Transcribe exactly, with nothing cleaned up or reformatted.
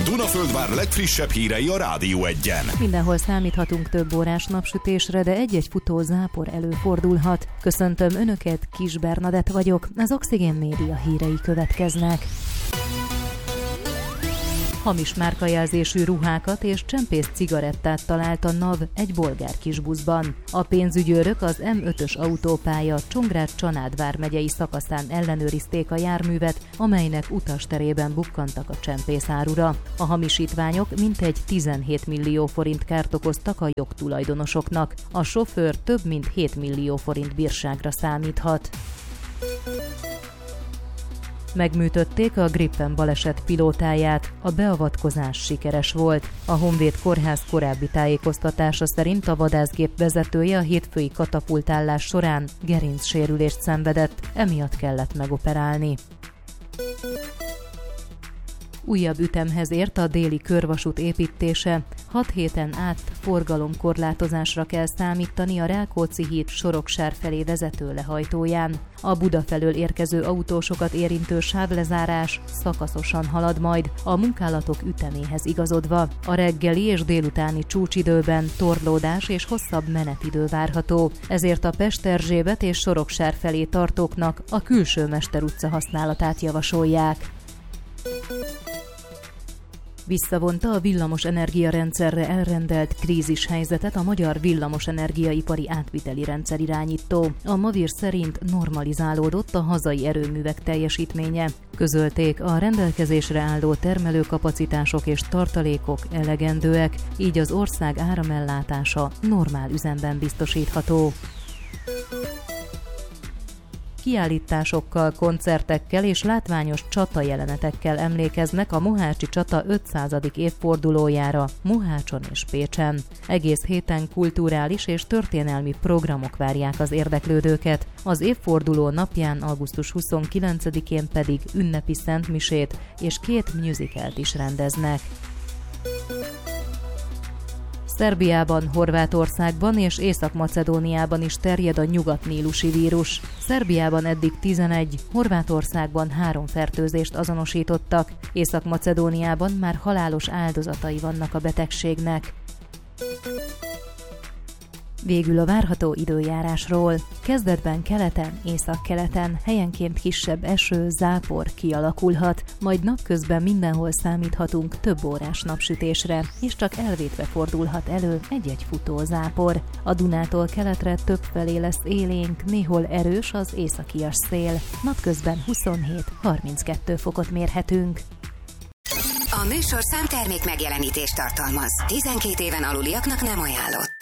Dunaföldvár legfrissebb hírei a Rádió Egyen. Mindenhol számíthatunk több órás napsütésre, de egy-egy futó zápor előfordulhat. Köszöntöm Önöket, Kis Bernadett vagyok, az Oxigén Média hírei következnek. Hamis márkajelzésű ruhákat és csempész cigarettát talált a NAV egy bolgár kisbuszban. A pénzügyőrök az M ötös autópálya Csongrád-Csanád vármegyei szakaszán ellenőrizték a járművet, amelynek utasterében bukkantak a csempészárura. A hamisítványok mintegy tizenhét millió forint kárt okoztak a jogtulajdonosoknak. A sofőr több mint hét millió forint bírságra számíthat. Megműtötték a Gripen baleset pilótáját, a beavatkozás sikeres volt. A Honvéd Kórház korábbi tájékoztatása szerint a vadászgép vezetője a hétfői katapultálás során gerincsérülést szenvedett, emiatt kellett megoperálni. Újabb ütemhez ért a déli körvasút építése. Hat héten át forgalomkorlátozásra kell számítani a Rákóczi híd Soroksár felé vezető lehajtóján. A Buda felől érkező autósokat érintő sávlezárás szakaszosan halad majd, a munkálatok üteméhez igazodva. A reggeli és délutáni csúcsidőben torlódás és hosszabb menetidő várható, ezért a Pesterzsébet és Soroksár felé tartóknak a külső Mester utca használatát javasolják. Visszavonta a villamos energiarendszerre elrendelt krízishelyzetet a Magyar Villamosenergiaipari Átviteli Rendszer irányító. A Mavir szerint normalizálódott a hazai erőművek teljesítménye. Közölték, a rendelkezésre álló termelőkapacitások és tartalékok elegendőek, így az ország áramellátása normál üzemben biztosítható. Kiállításokkal, koncertekkel és látványos csatajelenetekkel emlékeznek a mohácsi csata ötszázadik évfordulójára Mohácson és Pécsen. Egész héten kulturális és történelmi programok várják az érdeklődőket, az évforduló napján, augusztus huszonkilencedikén pedig ünnepi szentmisét és két musicalt is rendeznek. Szerbiában, Horvátországban és Észak-Macedóniában is terjed a nyugatnílusi vírus. Szerbiában eddig tizenegy, Horvátországban három fertőzést azonosítottak, Észak-Macedóniában már halálos áldozatai vannak a betegségnek. Végül a várható időjárásról. Kezdetben keleten, északkeleten helyenként kisebb eső, zápor kialakulhat, majd napközben mindenhol számíthatunk több órás napsütésre, és csak elvétve fordulhat elő egy-egy futó zápor. A Dunától keletre többfelé lesz élénk, néhol erős az északias szél. Napközben huszonhét-harminckettő fokot mérhetünk. A műsorszám termék megjelenítést tartalmaz. tizenkét éven aluliaknak nem ajánlott.